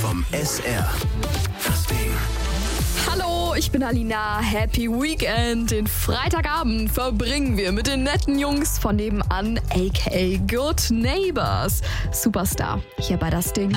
vom SR. Das Ding. Hallo, ich bin Alina. Happy Weekend. Den Freitagabend verbringen wir mit den netten Jungs von nebenan, aka Good Neighbors. Superstar hier bei Das Ding.